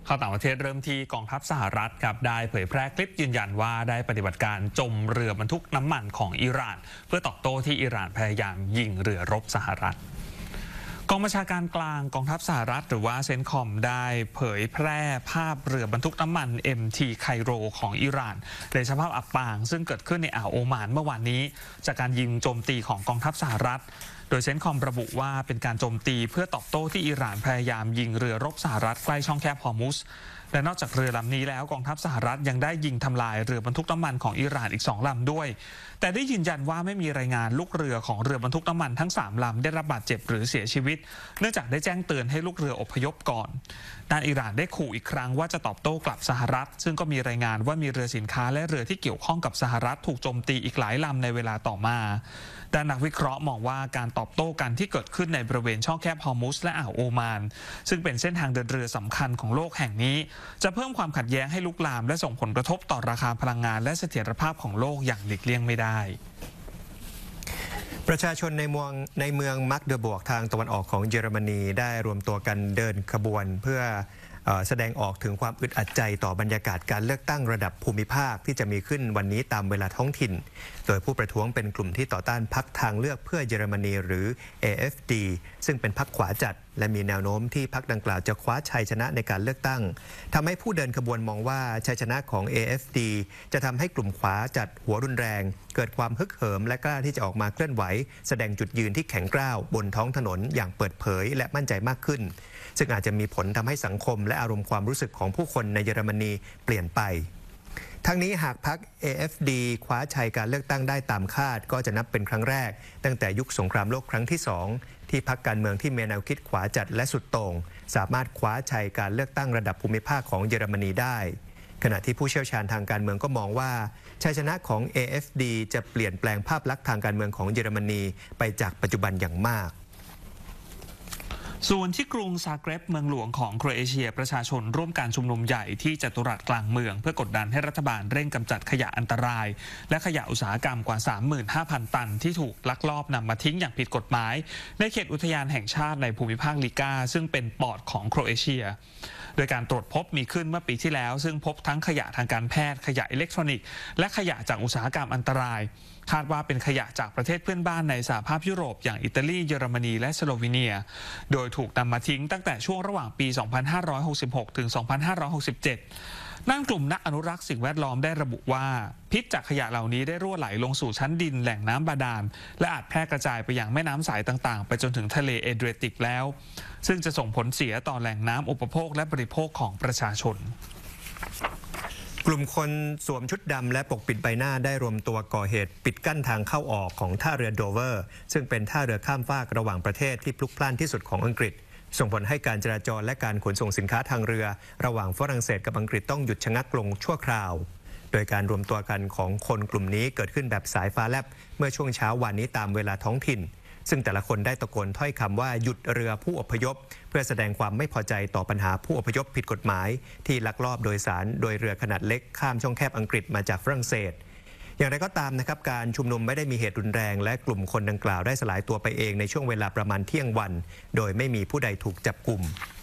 ข่าวต่างประเทศเริ่มที่กองทัพสหรัฐครับได้เผยแพร่คลิปยืนยันว่าได้ปฏิบัติการจมเรือบรรทุกน้ำมันของอิหร่านเพื่อตอบโต้ที่อิหร่านพยายามยิงเรือรบสหรัฐกองบัญชาการกลางกองทัพสหรัฐหรือว่าเซนคอมได้เผยแพร่ภาพเรือบรรทุกน้ำมัน MT ไคโรของอิหร่านในสภาพอับปางซึ่งเกิดขึ้นในอ่าวโอมานเมื่อวานนี้จากการยิงโจมตีของกองทัพสหรัฐโดยเซนคอมระบุว่าเป็นการโจมตีเพื่อตอบโต้ที่อิหร่านพยายามยิงเรือรบสหรัฐใกล้ช่องแคบฮอร์มุสและนอกจากเรือลำนี้แล้วกองทัพสหรัฐยังได้ยิงทำลายเรือบรรทุกน้ำมันของอิหร่านอีก2 ลำด้วยแต่ได้ยืนยันว่าไม่มีรายงานลูกเรือของเรือบรรทุกน้ำมันทั้ง3 ลำได้รับบาดเจ็บหรือเสียชีวิตเนื่องจากได้แจ้งเตือนให้ลูกเรืออพยพก่อนด้านอิหร่านได้ขู่อีกครั้งว่าจะตอบโต้กลับสหรัฐซึ่งก็มีรายงานว่ามีเรือสินค้าและเรือที่เกี่ยวข้องกับสหรัฐถูกโจมตีอีกหลายลำในเวลาต่อมาด้านนักวิเคราะห์มองว่าการตอบโต้กันที่เกิดขึ้นในบริเวณช่องแคบฮอร์มุสและอ่าวโอมานซึ่งเป็นเส้นทางเดินเรือสำคัญของโลกแห่งนี้จะเพิ่มความขัดแย้งให้ลุกลามและส่งผลกระทบต่อราคาพลังงานและเสถียรภาพของโลกอย่างหลีกเลี่ยงไม่ได้ประชาชนในเมืองมักเดอร์บวกทางตะวันออกของเยอรมนีได้รวมตัวกันเดินขบวนเพื่อแสดงออกถึงความอึดอัดใจต่อบรรยากาศการเลือกตั้งระดับภูมิภาคที่จะมีขึ้นวันนี้ตามเวลาท้องถิ่นโดยผู้ประท้วงเป็นกลุ่มที่ต่อต้านพรรคทางเลือกเพื่อเยอรมนีหรือ AFD ซึ่งเป็นพรรคขวาจัดและมีแนวโน้มที่พรรคดังกล่าวจะคว้าชัยชนะในการเลือกตั้งทำให้ผู้เดินขบวนมองว่าชัยชนะของ AFD จะทำให้กลุ่มขวาจัดหัวรุนแรงเกิดความฮึกเหิมและกล้าที่จะออกมาเคลื่อนไหวแสดงจุดยืนที่แข็งกร้าวบนท้องถนนอย่างเปิดเผยและมั่นใจมากขึ้นซึ่งอาจจะมีผลทำให้สังคมและอารมณ์ความรู้สึกของผู้คนในเยอรมนีเปลี่ยนไปทั้งนี้หากพรรค AFD คว้าชัยการเลือกตั้งได้ตามคาดก็จะนับเป็นครั้งแรกตั้งแต่ยุคสงครามโลกครั้งที่2ที่พรรคการเมืองที่มีแนวคิดขวาจัดและสุดโต่งสามารถคว้าชัยการเลือกตั้งระดับภูมิภาคของเยอรมนีได้ขณะที่ผู้เชี่ยวชาญทางการเมืองก็มองว่าชัยชนะของ AFD จะเปลี่ยนแปลงภาพลักษณ์ทางการเมืองของเยอรมนีไปจากปัจจุบันอย่างมากส่วนที่กรุงซาเกร็บเมืองหลวงของโครเอเชียประชาชนร่วมการชุมนุมใหญ่ที่จัตุรัสกลางเมืองเพื่อกดดันให้รัฐบาลเร่งกำจัดขยะอันตรายและขยะอุตสาหกรรมกว่า 35,000 ตันที่ถูกลักลอบนำมาทิ้งอย่างผิดกฎหมายในเขตอุทยานแห่งชาติในภูมิภาคลิกาซึ่งเป็นปอดของโครเอเชียโดยการตรวจพบมีขึ้นเมื่อปีที่แล้วซึ่งพบทั้งขยะทางการแพทย์ขยะอิเล็กทรอนิกส์และขยะจากอุตสาหกรรมอันตรายคาดว่าเป็นขยะจากประเทศเพื่อนบ้านในสหภาพยุโรปอย่างอิตาลีเยอรมนีและสโลวีเนียโดยถูกนำมาทิ้งตั้งแต่ช่วงระหว่างปี 2566 ถึง 2567 ด้านกลุ่มนักอนุรักษ์สิ่งแวดล้อมได้ระบุว่าพิษจากขยะเหล่านี้ได้รั่วไหลลงสู่ชั้นดินแหล่งน้ำบาดาลและอาจแพร่กระจายไปยังแม่น้ำสายต่างๆไปจนถึงทะเลเอเดรียติกแล้วซึ่งจะส่งผลเสียต่อแหล่งน้ำอุปโภคและบริโภคของประชาชนกลุ่มคนสวมชุดดำและปกปิดใบหน้าได้รวมตัวก่อเหตุปิดกั้นทางเข้าออกของท่าเรือโดเวอร์ซึ่งเป็นท่าเรือข้ามฟากระหว่างประเทศที่พลุกพล่านที่สุดของอังกฤษส่งผลให้การจราจรและการขนส่งสินค้าทางเรือระหว่างฝรั่งเศสกับอังกฤษต้องหยุดชะงักลงชั่วคราวโดยการรวมตัวกันของคนกลุ่มนี้เกิดขึ้นแบบสายฟ้าแลบเมื่อช่วงเช้าวันนี้ตามเวลาท้องถิ่นซึ่งแต่ละคนได้ตะโกนถ้อยคำว่าหยุดเรือผู้อพยพเพื่อแสดงความไม่พอใจต่อปัญหาผู้อพยพผิดกฎหมายที่ลักลอบโดยสารโดยเรือขนาดเล็กข้ามช่องแคบอังกฤษมาจากฝรั่งเศสอย่างไรก็ตามนะครับการชุมนุมไม่ได้มีเหตุรุนแรงและกลุ่มคนดังกล่าวได้สลายตัวไปเองในช่วงเวลาประมาณเที่ยงวันโดยไม่มีผู้ใดถูกจับกุม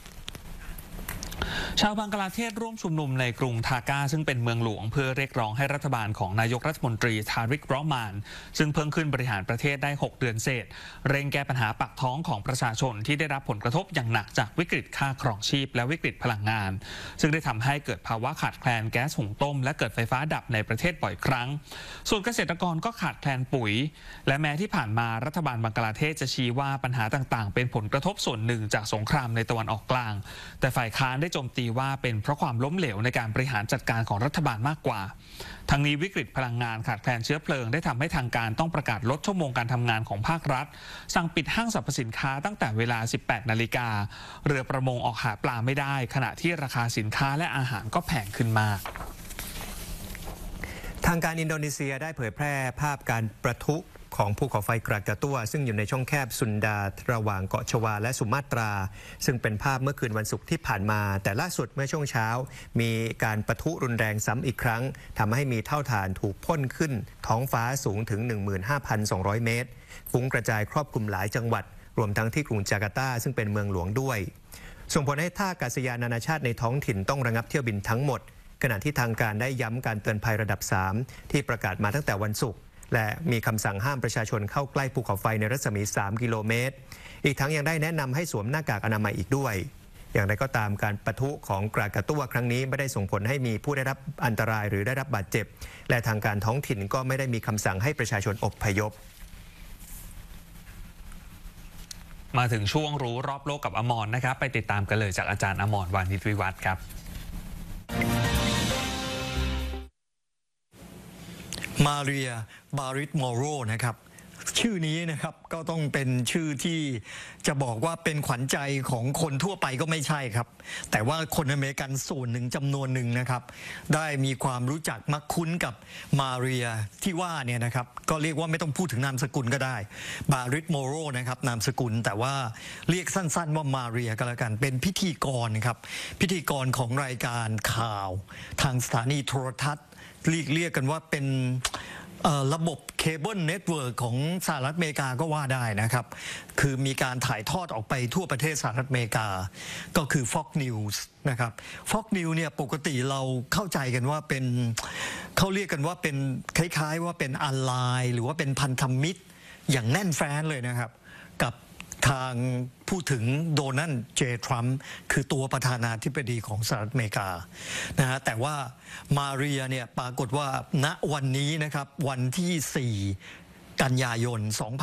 ชาวบังกลาเทศร่วมชุมนุมในกรุงทากาซึ่งเป็นเมืองหลวงเพื่อเรียกร้องให้รัฐบาลของนายกรัฐมนตรีทาริก รอห์มานซึ่งเพิ่งขึ้นบริหารประเทศได้6 เดือนเศษเร่งแก้ปัญหาปากท้องของประชาชนที่ได้รับผลกระทบอย่างหนักจากวิกฤตค่าครองชีพและวิกฤตพลังงานซึ่งได้ทำให้เกิดภาวะขาดแคลนแก๊สหุงต้มและเกิดไฟฟ้าดับในประเทศบ่อยครั้งส่วนเกษตรกรก็ขาดแคลนปุ๋ยและแม้ที่ผ่านมารัฐบาลบังกลาเทศจะชี้ว่าปัญหาต่างๆเป็นผลกระทบส่วนหนึ่งจากสงครามในตะวันออกกลางแต่ฝ่ายค้านได้โจมตีว่าเป็นเพราะความล้มเหลวในการบริหารจัดการของรัฐบาลมากกว่าทั้งนี้วิกฤตพลังงานขาดแคลนเชื้อเพลิงได้ทำให้ทางการต้องประกาศลดชั่วโมงการทำงานของภาครัฐสั่งปิดห้างสรรพสินค้าตั้งแต่เวลา 18 นาฬิกาเรือประมงออกหาปลาไม่ได้ขณะที่ราคาสินค้าและอาหารก็แพงขึ้นมากทางการอินโดนีเซียได้เผยแพร่ภาพการประทุของภูเขาไฟกรากาตัวซึ่งอยู่ในช่องแคบซุนดาระหว่างเกาะชวาและสุมาตราซึ่งเป็นภาพเมื่อคืนวันศุกร์ที่ผ่านมาแต่ล่าสุดเมื่อช่วงเช้ามีการปะทุรุนแรงซ้ำอีกครั้งทำให้มีเท่าฐานถูกพ่นขึ้นท้องฟ้าสูงถึง 15,200 เมตรฟุ้งกระจายครอบคลุมหลายจังหวัดรวมทั้งที่กรุงจาการ์ตาซึ่งเป็นเมืองหลวงด้วยส่งผลให้ท่าอากาศยานนานาชาติในท้องถิ่นต้องระงับเที่ยวบินทั้งหมดขณะที่ทางการได้ย้ำการเตือนภัยระดับ 3 ที่ประกาศมาตั้งแต่วันศุกร์และมีคำสั่งห้ามประชาชนเข้าใกล้ภูเขาไฟในรัศมี 3 กิโลเมตรอีกทั้งยังได้แนะนำให้สวมหน้ากากอนามัยอีกด้วยอย่างไรก็ตามการปะทุของกระตั้วครั้งนี้ไม่ได้ส่งผลให้มีผู้ได้รับอันตรายหรือได้รับบาดเจ็บและทางการท้องถิ่นก็ไม่ได้มีคำสั่งให้ประชาชนอพยพมาถึงช่วงรู้รอบโลกกับอมรนะครับไปติดตามกันเลยจากอาจารย์อมร วานิชวิวัฒน์ครับมาเรีย บาริส มอโรนะครับชื่อนี้นะครับก็ต้องเป็นชื่อที่จะบอกว่าเป็นขวัญใจของคนทั่วไปก็ไม่ใช่ครับแต่ว่าคนอเมริกันส่วนหนึ่งจำนวนหนึ่งนะครับได้มีความรู้จักมักคุ้นกับมาเรียที่ว่าเนี่ยนะครับก็เรียกว่าไม่ต้องพูดถึงนามสกุลก็ได้บาริส มอโรนะครับนามสกุลแต่ว่าเรียกสั้นๆว่ามาเรียก็แล้วกันเป็นพิธีกรครับพิธีกรของรายการข่าวทางสถานีโทรทัศน์เรียกกันว่าเป็นระบบเคเบิลเน็ตเวิร์กของสหรัฐอเมริกาก็ว่าได้นะครับคือมีการถ่ายทอดออกไปทั่วประเทศสหรัฐอเมริกาก็คือ Fox News นะครับ Fox News เนี่ยปกติเราเข้าใจกันว่าเป็นเขาเรียกกันว่าเป็นคล้ายๆว่าเป็นออนไลน์หรือว่าเป็นพันธมิตรอย่างแน่นแฟ้นเลยนะครับกับทางพูดถึงโดนัลด์ เจ ทรัมป์คือตัวประธานาธิบดีของสหรัฐอเมริกานะฮะแต่ว่ามาเรียเนี่ยปรากฏว่าณวันนี้นะครับวันที่ 4 กันยายน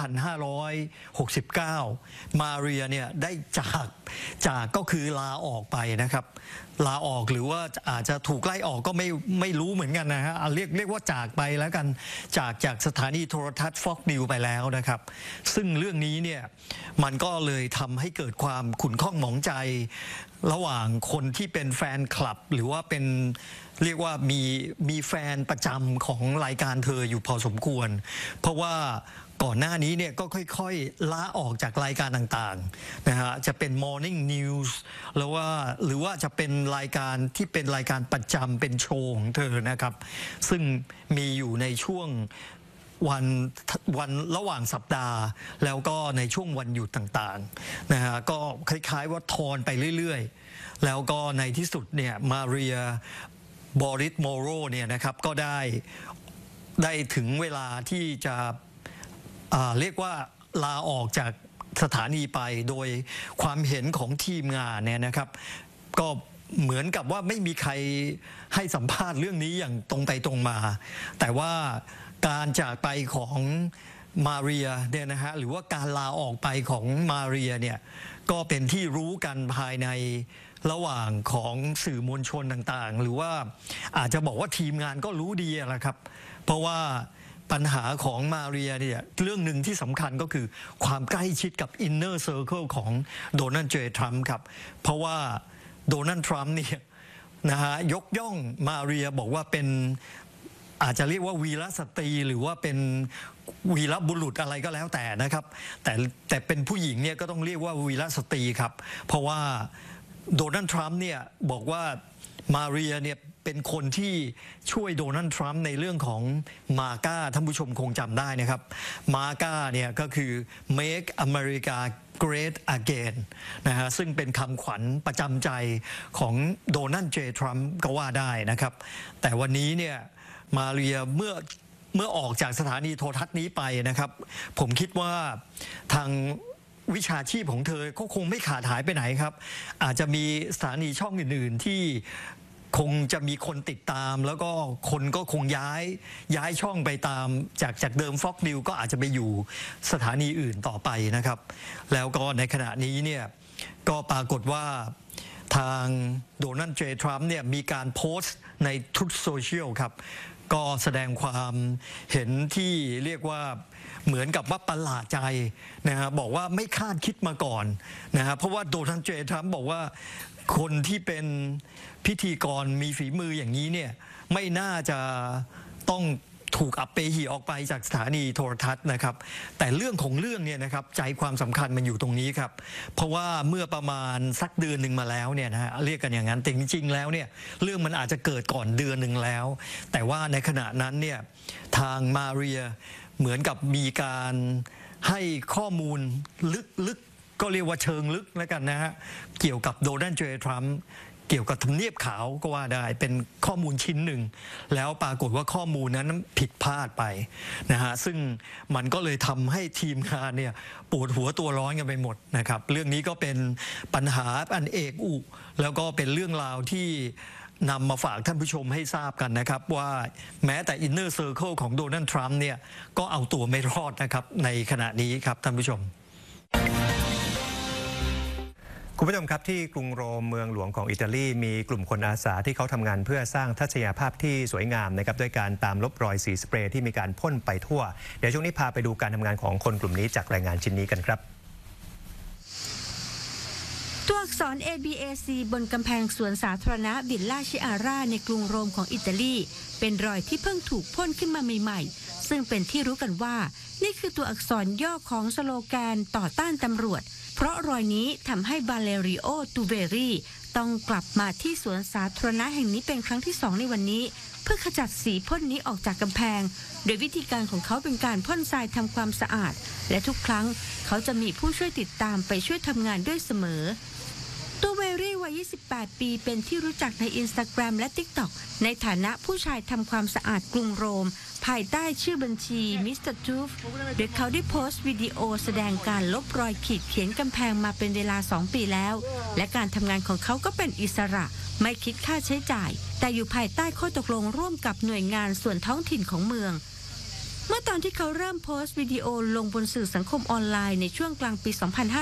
2569 มาเรียเนี่ยได้จากก็คือลาออกไปนะครับลาออกหรือว่าอาจจะถูกไล่ออกก็ไม่รู้เหมือนกันนะฮะเรียกว่าจากไปแล้วกันจากสถานีโทรทัศน์ Fox News ไปแล้วนะครับซึ่งเรื่องนี้เนี่ยมันก็เลยทำให้เกิดความขุ่นข้องหมองใจระหว่างคนที่เป็นแฟนคลับหรือว่าเป็นเรียกว่ามีแฟนประจำของรายการเธออยู่พอสมควรเพราะว่าก่อนหน้านี้เนี่ยก็ค่อยๆลาออกจากรายการต่างๆนะฮะจะเป็น Morning News หรือว่าจะเป็นรายการที่เป็นรายการประจำเป็นโชว์ของเธอนะครับซึ่งมีอยู่ในช่วงวันระหว่างสัปดาห์แล้วก็ในช่วงวันหยุดต่างๆนะฮะก็คล้ายๆว่าทอนไปเรื่อยๆแล้วก็ในที่สุดเนี่ยมาเรีย บอริส มอโรเนี่ยนะครับก็ได้ถึงเวลาที่จะเรียกว่าลาออกจากสถานีไปโดยความเห็นของทีมงานเนี่ยนะครับก็เหมือนกับว่าไม่มีใครให้สัมภาษณ์เรื่องนี้อย่างตรงไปตรงมาแต่ว่าการจากไปของมาเรียเนี่ยนะฮะหรือว่าการลาออกไปของมาเรียเนี่ยก็เป็นที่รู้กันภายในระหว่างของสื่อมวลชนต่างๆหรือว่าอาจจะบอกว่าทีมงานก็รู้ดีแหละครับเพราะว่าปัญหาของมาเรียเนี่ยเรื่องหนึ่งที่สำคัญก็คือความใกล้ชิดกับอินเนอร์เซอร์เคิลของโดนัลด์ เจ ทรัมป์ครับเพราะว่าโดนัลด์ ทรัมป์เนี่ยนะฮะยกย่องมาเรียบอกว่าเป็นอาจจะเรียกว่าวีรสตรีหรือว่าเป็นวีรบุรุษอะไรก็แล้วแต่นะครับแต่เป็นผู้หญิงเนี่ยก็ต้องเรียกว่าวีรสตรีครับเพราะว่าโดนัลด์ ทรัมป์เนี่ยบอกว่ามาเรียเนี่ยเป็นคนที่ช่วยโดนัลด์ ทรัมป์ในเรื่องของมาก้าท่านผู้ชมคงจำได้นะครับมาก้าเนี่ยก็คือ Make America Great Again นะฮะซึ่งเป็นคำขวัญประจำใจของโดนัลด์ เจ ทรัมป์ก็ว่าได้นะครับแต่วันนี้เนี่ยมาเรียเมื่อออกจากสถานีโทรทัศน์นี้ไปนะครับผมคิดว่าทางวิชาชีพของเธอก็คงไม่ขาดหายไปไหนครับอาจจะมีสถานีช่องอื่นๆที่คงจะมีคนติดตามแล้วก็คนก็คงย้ายช่องไปตามจากเดิม Fox News ก็อาจจะไปอยู่สถานีอื่นต่อไปนะครับแล้วก็ในขณะนี้เนี่ยก็ปรากฏว่าทางโดนัลด์ เจ ทรัมป์เนี่ยมีการโพสต์ใน Truth Social ครับก็แสดงความเห็นที่เรียกว่าเหมือนกับว่าประหลาดใจนะฮะบอกว่าไม่คาดคิดมาก่อนนะฮะเพราะว่าโดนัลด์ เจ ทรัมป์บอกว่าคนที่เป็นพิธีกรมีฝีมืออย่างนี้เนี่ยไม่น่าจะต้องถูกอัปเปหิออกไปจากสถานีโทรทัศน์นะครับแต่เรื่องของเรื่องเนี่ยนะครับใจความสำคัญมันอยู่ตรงนี้ครับเพราะว่าเมื่อประมาณสักเดือนหนึ่งมาแล้วเนี่ยนะฮะเรียกกันอย่างนั้นแต่จริงๆแล้วเนี่ยเรื่องมันอาจจะเกิดก่อนเดือนหนึ่งแล้วแต่ว่าในขณะนั้นเนี่ยทางมาเรียเหมือนกับมีการให้ข้อมูลลึกก็เรียกว่าเชิงลึกแล้วกันนะฮะเกี่ยวกับโดนัลด์ เจ ทรัมป์เกี่ยวกับทำเนียบขาวก็ว่าได้เป็นข้อมูลชิ้นหนึ่งแล้วปรากฏว่าข้อมูลนั้นผิดพลาดไปนะฮะซึ่งมันก็เลยทำให้ทีมงานเนี่ยปวดหัวตัวร้อนกันไปหมดนะครับเรื่องนี้ก็เป็นปัญหาอันเอกอุแล้วก็เป็นเรื่องราวที่นำมาฝากท่านผู้ชมให้ทราบกันนะครับว่าแม้แต่อินเนอร์เซอร์เคิลของโดนัลด์ ทรัมป์เนี่ยก็เอาตัวไม่รอดนะครับในขณะนี้ครับท่านผู้ชมคุณผู้ชมครับที่กรุงโรมเมืองหลวงของอิตาลีมีกลุ่มคนอาสาที่เขาทำงานเพื่อสร้างทัศนียภาพที่สวยงามนะครับด้วยการตามลบรอยสีสเปรย์ที่มีการพ่นไปทั่วเดี๋ยวช่วงนี้พาไปดูการทำงานของคนกลุ่มนี้จากรายงานชิ้นนี้กันครับตัวอักษร ABAC บนกำแพงสวนสาธารณะวิลล่าชิอาร่าในกรุงโรมของอิตาลีเป็นรอยที่เพิ่งถูกพ่นขึ้นมาใหม่ๆซึ่งเป็นที่รู้กันว่านี่คือตัวอักษรย่อของสโลแกนต่อต้านตำรวจเพราะรอยนี้ทำให้บาเลริโอ ตูเวรีต้องกลับมาที่สวนสาธารณะแห่งนี้เป็นครั้งที่2ในวันนี้เพื่อขจัดสีพ่นนี้ออกจากกำแพงโดยวิธีการของเขาเป็นการพ่นทรายทำความสะอาดและทุกครั้งเขาจะมีผู้ช่วยติดตามไปช่วยทำงานด้วยเสมอตัวเวรี่วัย 28 ปีเป็นที่รู้จักใน Instagram และ TikTok ในฐานะผู้ชายทำความสะอาดกรุงโรมภายใต้ชื่อบัญชีมิสเตอร์ทูฟโดยเขาได้โพสต์วิดีโอแสดงการลบรอยขีดเขียนกำแพงมาเป็นเวลา2 ปีแล้วและการทำงานของเขาก็เป็นอิสระไม่คิดค่าใช้จ่ายแต่อยู่ภายใต้ข้อตกลงร่วมกับหน่วยงานส่วนท้องถิ่นของเมืองเมื่อตอนที่เขาเริ่มโพสต์วิดีโอลงบนสื่อสังคมออนไลน์ในช่วงกลางปี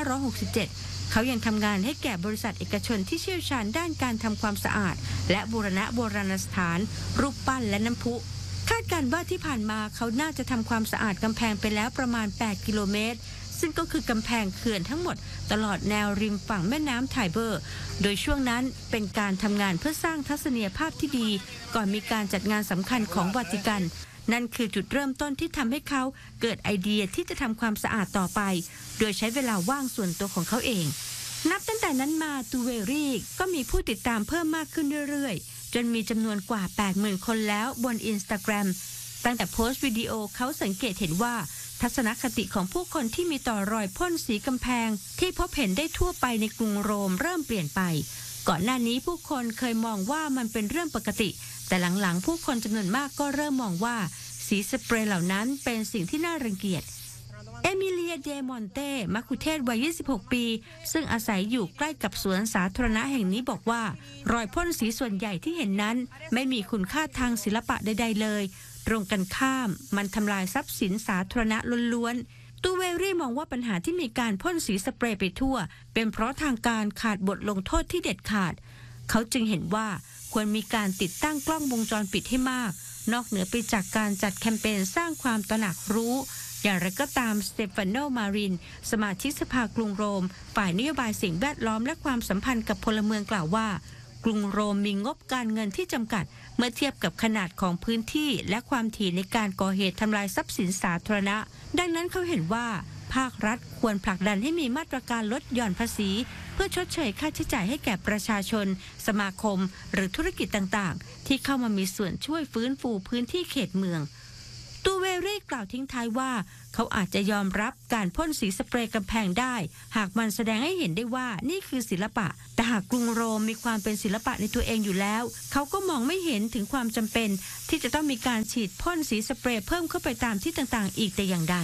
2567เขายังทำงานให้แก่บริษัทเอกชนที่เชี่ยวชาญด้านการทำความสะอาดและบูรณะโบราณสถานรูปปั้นและน้ำพุคาดการณ์ว่าที่ผ่านมาเขาน่าจะทำความสะอาดกำแพงไปแล้วประมาณ8 กิโลเมตรซึ่งก็คือกำแพงเขื่อนทั้งหมดตลอดแนวริมฝั่งแม่น้ำไทเบอร์โดยช่วงนั้นเป็นการทำงานเพื่อสร้างทัศนียภาพที่ดีก่อนมีการจัดงานสำคัญของวาติกันนั่นคือจุดเริ่มต้นที่ทำให้เขาเกิดไอเดียที่จะทำความสะอาดต่อไปโดยใช้เวลาว่างส่วนตัวของเขาเองนับตั้งแต่นั้นมาตูเวรี่ก็มีผู้ติดตามเพิ่มมากขึ้นเรื่อยๆจนมีจำนวนกว่า 80,000 คนแล้วบน Instagram ตั้งแต่โพสต์วิดีโอเขาสังเกตเห็นว่าทัศนคติของผู้คนที่มีต่อรอยพ่นสีกำแพงที่พบเห็นได้ทั่วไปในกรุงโรมเริ่มเปลี่ยนไปก่อนหน้านี้ผู้คนเคยมองว่ามันเป็นเรื่องปกติแต่หลังๆผู้คนจำนวนมากก็เริ่มมองว่าสีสเปรย์เหล่านั้นเป็นสิ่งที่น่ารังเกียจเอมิเลีย เดมอนเต้มัคคุเทศก์วัย 26 ปีซึ่งอาศัยอยู่ใกล้กับสวนสาธารณะแห่งนี้บอกว่ารอยพ่นสีส่วนใหญ่ที่เห็นนั้นไม่มีคุณค่าทางศิลปะใดๆเลยตรงกันข้ามมันทำลายทรัพย์สินสาธารณะล้วนๆตูเวรี่มองว่าปัญหาที่มีการพ่นสีสเปรย์ไปทั่วเป็นเพราะทางการขาดบทลงโทษที่เด็ดขาดเขาจึงเห็นว่าควรมีการติดตั้งกล้องวงจรปิดให้มากนอกเหนือไปจากการจัดแคมเปญสร้างความตระหนักรู้อย่างไรก็ตามสเตฟานโน มารินสมาชิกสภากรุงโรมฝ่ายนโยบายสิ่งแวดล้อมและความสัมพันธ์กับพลเมืองกล่าวว่ากรุงโรมมีงบการเงินที่จำกัดเมื่อเทียบกับขนาดของพื้นที่และความถี่ในการก่อเหตุทำลายทรัพย์สินสาธารณะดังนั้นเขาเห็นว่าภาครัฐควรผลักดันให้มีมาตรการลดหย่อนภาษีเพื่อชดเชยค่าใช้จ่ายให้แก่ประชาชนสมาคมหรือธุรกิจต่างๆที่เข้ามามีส่วนช่วยฟื้นฟูพื้นที่เขตเมืองตูเวรี่กล่าวทิ้งท้ายว่าเขาอาจจะยอมรับการพ่นสีสเปรย์กำแพงได้หากมันแสดงให้เห็นได้ว่านี่คือศิลปะแต่หากกรุงโรมมีความเป็นศิลปะในตัวเองอยู่แล้วเขาก็มองไม่เห็นถึงความจำเป็นที่จะต้องมีการฉีดพ่นสีสเปรย์เพิ่มเข้าไปตามที่ต่างๆอีกแต่อย่างใด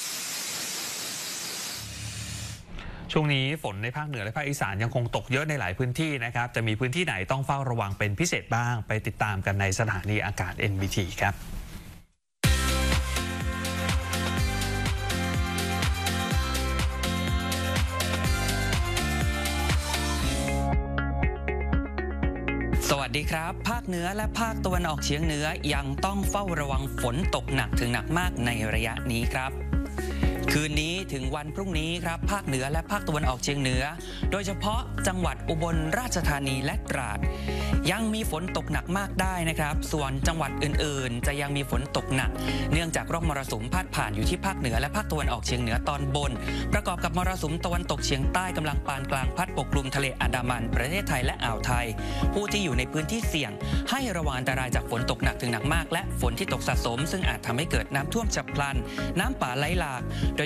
ช่วงนี้ฝนในภาคเหนือและภาคอีสานยังคงตกเยอะในหลายพื้นที่นะครับจะมีพื้นที่ไหนต้องเฝ้าระวังเป็นพิเศษบ้างไปติดตามกันในสถานีอากาศ NBT ครับสวัสดีครับภาคเหนือและภาคตะวันออกเฉียงเหนือยังต้องเฝ้าระวังฝนตกหนักถึงหนักมากในระยะนี้ครับคืนนี้ถึงวันพรุ่งนี้ครับภาคเหนือและภาคตะวันออกเฉียงเหนือโดยเฉพาะจังหวัดอุบลราชธานีและตราดยังมีฝนตกหนักมากได้นะครับส่วนจังหวัดอื่นๆจะยังมีฝนตกหนักเนื่องจากร่องมรสุมพาดผ่านอยู่ที่ภาคเหนือและภาคตะวันออกเฉียงเหนือตอนบนประกอบกับมรสุมตะวันตกเฉียงใต้กำลังปานกลางพัดปกคลุมทะเลอันดามันประเทศไทยและอ่าวไทยผู้ที่อยู่ในพื้นที่เสี่ยงให้ระวังอันตรายจากฝนตกหนักถึงหนักมากและฝนที่ตกสะสมซึ่งอาจทำให้เกิดน้ำท่วมฉับพลันน้ำป่าไหลหลากโดย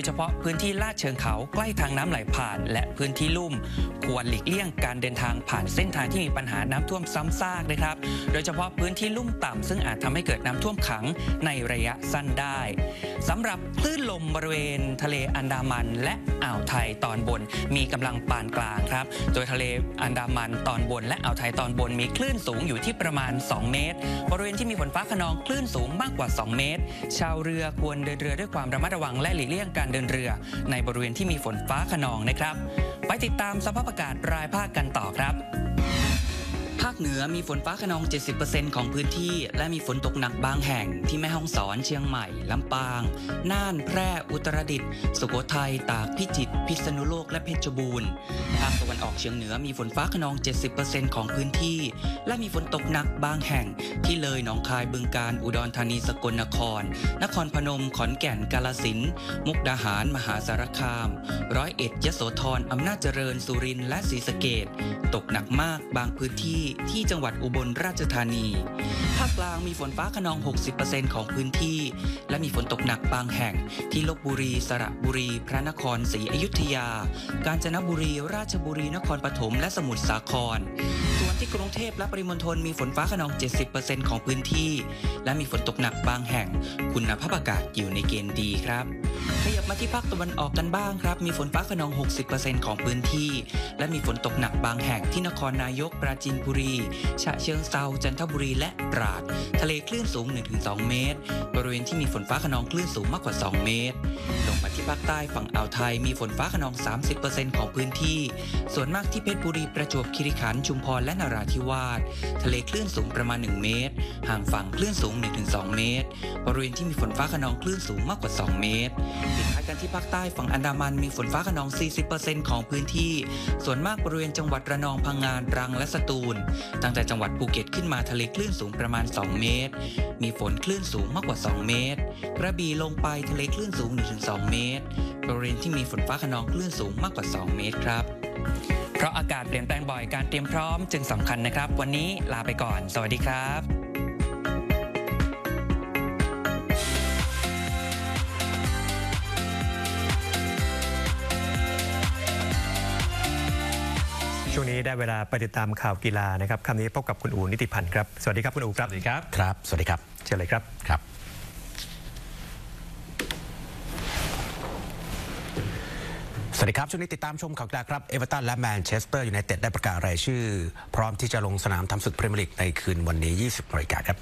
ยเฉพาะพื้นที่ลาดเชิงเขาใกล้ทางน้ำไหลผ่านและพื้นที่ลุ่มควรหลีกเลี่ยงการเดินทางผ่านเส้นทางที่มีปัญหาน้ำท่วมซ้ำซากนะครับโดยเฉพาะพื้นที่ลุ่มต่ำซึ่งอาจทำให้เกิดน้ำท่วมขังในระยะสั้นได้สำหรับคลื่นลมบริเวณทะเลอันดามันและอ่าวไทยตอนบนมีกำลังปานกลางครับโดยทะเลอันดามันตอนบนและอ่าวไทยตอนบนมีคลื่นสูงอยู่ที่ประมาณ2 เมตรบริเวณที่มีฝนฟ้าคะนองคลื่นสูงมากกว่า2 เมตรชาวเรือควรเดินเรือด้วยความระมัดระวังและหลีกเลี่ยงการเดินเรือในบริเวณที่มีฝนฟ้าคะนองนะครับไปติดตามสภาพอากาศรายภาคกันต่อครับภาคเหนือมีฝนฟ้าคะนอง 70% ของพื้นที่และมีฝนตกหนักบางแห่งที่แม่ฮ่องสอนเชียงใหม่ลำปางน่านแพร่อุตรดิตถ์สุโขทัยตากพิจิตรพิษณุโลกและเพชรบูรณ์ภาคตะวันออกเฉียงเหนือมีฝนฟ้าคะนอง 70% ของพื้นที่และมีฝนตกหนักบางแห่งที่เลยหนองคายบึงกาฬอุดรธานีสกลนครนครพนมขอนแก่นกาฬสินธุ์มุกดาหารมหาสารคามร้อยเอ็ดยโสธรอำนาจเจริญสุรินทร์และศรีสะเกษตกหนักมากบางพื้นที่ที่จังหวัดอุบลราชธานีภาคกลางมีฝนฟ้าคะนอง 60% ของพื้นที่และมีฝนตกหนักบางแห่งที่ลพบุรีสระบุรีพระนครศรีอยุธยากาญจนบุรีราชบุรีนครปฐมและสมุทรสาครส่วนที่กรุงเทพและปริมณฑลมีฝนฟ้าคะนอง 70% ของพื้นที่และมีฝนตกหนักบางแห่งคุณภาพอากาศอยู่ในเกณฑ์ดีครับขยับมาที่ภาคตะวันออกกันบ้างครับมีฝนฟ้าคะนอง 60% ของพื้นที่และมีฝนตกหนักบางแห่งที่นครนายกปราจีนบุรีฉะเชิงเทราจันทบุรีและตราดทะเลคลื่นสูง 1-2 เมตรบริเวณที่มีฝนฟ้าคะนองคลื่นสูงมากกว่า2 เมตรลงมาที่ภาคใต้ฝั่งอ่าวไทยมีฝนฟ้าคะนอง 30% ของพื้นที่ส่วนมากที่เพชรบุรีประจวบคีรีขันธ์ชุมพรและนราธิวาสทะเลคลื่นสูงประมาณ1 เมตรห่างฝั่งคลื่นสูง 1-2 เมตรบริเวณที่มีฝนฟ้าคะนองคลื่นสูงมากกว่า2 เมตรปิดท้ายกันที่ภาคใต้ฝั่งอันดามันมีฝนฟ้าคะนอง 40% ของพื้นที่ส่วนมากบริเวณจังหวัดระนองพังงาตรังและสตูลตั้งแต่จังหวัดภูเก็ตขึ้นมาทะเลคลื่นสูงประมาณ2 เมตรมีฝนคลื่นสูงมากกว่า2 เมตรกระบี่ลงไปทะเลคลื่นสูง 1-2 เมตรบริเวณที่มีฝนฟ้าคะนองคลื่นสูงมากกว่า2 เมตรครับเพราะอากาศเปลี่ยนแปลงบ่อยการเตรียมพร้อมจึงสำคัญนะครับวันนี้ลาไปก่อนสวัสดีครับช่วงนี้ได้เวลาไปติดตามข่าวกีฬานะครับคำนี้พบกับคุณอู๋นิติพันธ์ครับสวัสดีครับคุณอู๋ครับสวัสดีครับครับสวัสดีครับเชิญเลยครับครับสวัสดีครับช่วงนี้ติดตามชมข่าวกีฬาครับเอเวอร์ตันและแมนเชสเตอร์ยูไนเต็ดได้ประกาศรายชื่อพร้อมที่จะลงสนามทำศึกพรีเมียร์ลีกในคืนวันนี้ 20 นาฬิกาครับ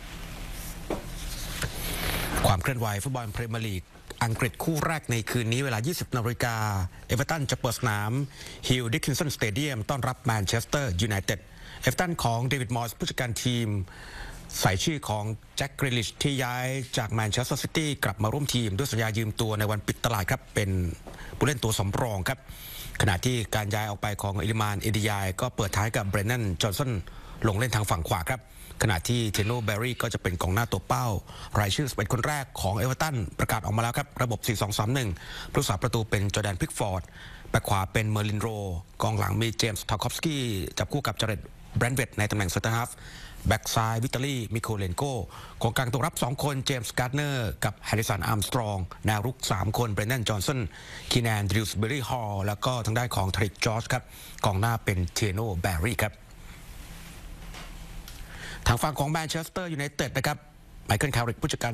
ความเคลื่อนไหวฟุตบอลพรีเมียร์ลีกอังกฤษคู่แรกในคืนนี้เวลา 20 นาฬิกาเอเวอร์ตันจะเปิดสนามฮิลดิกกินสันสเตเดียมต้อนรับแมนเชสเตอร์ยูไนเต็ดเอเวอร์ตันของเดวิดมอสผู้จัดการทีมใส่ชื่อของแจ็คกริลิชที่ย้ายจากแมนเชสเตอร์ซิตี้กลับมาร่วมทีมด้วยสัญญายืมตัวในวันปิดตลาดครับเป็นผู้เล่นตัวสำรองครับขณะที่การย้ายออกไปของอิลิมานเอดิยายก็เปิดท้ายกับเบรนนันจอห์นสันลงเล่นทางฝั่งขวาครับขณะที่เทโนแบร์รี่ก็จะเป็นกองหน้าตัวเป้ารายชื่อ11คนแรกของเอเวอร์ตันประกาศออกมาแล้วครับระบบ 4-2-3-1 ผู้รักษาประตูเป็นจอร์แดนพิกฟอร์ดแบ็คขวาเป็นเมอร์ลินโรกองหลังมีเจมส์ทาร์คอฟสกี้จับคู่กับจาเร็ดแบรนด์เวตในตำแหน่งเซนเตอร์ฮาฟแบ็กซ้ายวิตาลีมิโคเลนโกของกลางตัวรับ2คนเจมส์การ์เนอร์กับแฮริสันอาร์มสตรองแนวรุก3คนเบรนนันจอห์นสันคีแนนดริวส์เบอร์รี่ฮอลแล้วก็ทางด้านของทริกจอร์จครับกองหน้าเป็นเทโนแบร์รี่ครับทางฝั่งของแมนเชสเตอร์ยูไนเต็ดนะครับไมเคิลคาริกผู้จัดการ